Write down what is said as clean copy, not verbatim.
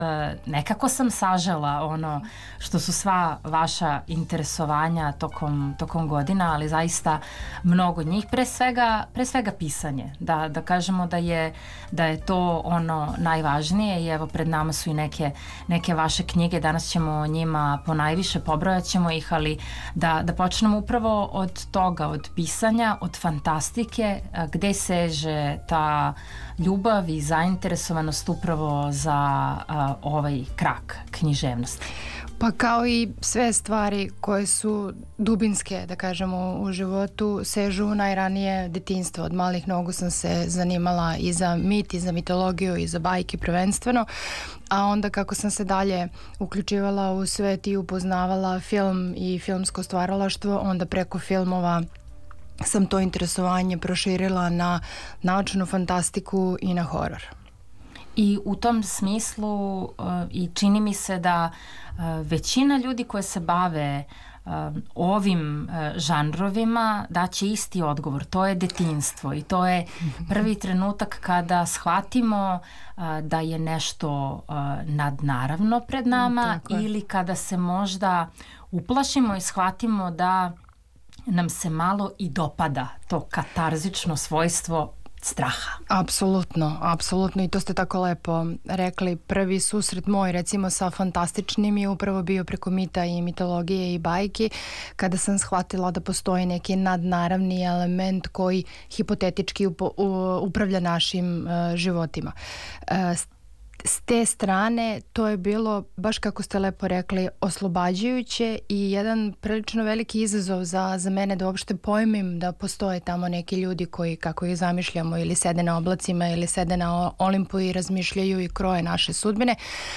nekako sam sažela ono što su sva vaša interesovanja tokom godina, ali zaista mnogo njih, pre svega pisanje, da kažemo da je to ono najvažnije. I evo pred nama su i neke vaše knjige, danas ćemo o njima ponajviše, pobrojat ćemo ih, ali da počnemo upravo od toga, od pisanja, od fantastike, gde seže ta ljubav i zainteresovanost upravo za ovaj krak književnosti. Pa kao i sve stvari koje su dubinske, da kažemo, u životu, sežu u najranije detinjstvo. Od malih nogu sam se zanimala i za mit, i za mitologiju, i za bajke prvenstveno, a onda kako sam se dalje uključivala u svet i upoznavala film i filmsko stvaralaštvo, onda preko filmova sam to interesovanje proširila na naučnu fantastiku i na horor. I u tom smislu i čini mi se da većina ljudi koje se bave ovim žanrovima daće isti odgovor. To je detinjstvo i to je prvi trenutak kada shvatimo da je nešto nadnaravno pred nama ili kada se možda uplašimo i shvatimo da nam se malo i dopada to katarzično svojstvo straha. Apsolutno i to ste tako lepo rekli. Prvi susret moj recimo sa fantastičnim je upravo bio preko mita i mitologije i bajki, kada sam shvatila da postoji neki nadnaravni element koji hipotetički upravlja našim životima. S te strane to je bilo, baš kako ste lepo rekli, oslobađajuće i jedan prilično veliki izazov za mene da uopšte pojmim da postoje tamo neki ljudi koji, kako ih zamišljamo, ili sede na oblacima ili sede na Olimpu i razmišljaju i kroje naše sudbine.